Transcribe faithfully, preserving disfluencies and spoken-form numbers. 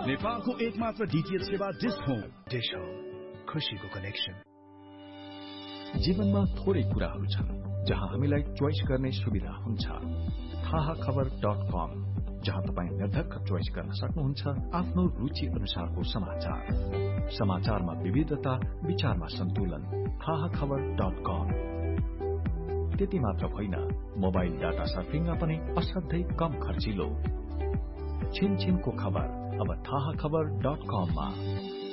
नेपालको एकमात्र डीटीएच सेवा डिश होम। डिश होम, खुशीको कनेक्सन। जीवनमा थोरै कुराहरू छन् जहाँ हामीलाई चोइस गर्ने सुविधा हुन्छ। थाहा खबर डट कम, जहाँ तपाईँ निर्धक्क चोइस गर्न सक्नुहुन्छ आफ्नो रुचि अनुसारको समाचार। समाचारमा विविधता, विचारमा सन्तुलन। थाहा खबर डट कम। त्यति मात्र होइन, मोबाइल डाटा सर्फिङमा पनि असाध्यै कम खर्चिलो। छिन छिनको खबर अब थाहा खबर डट कममा।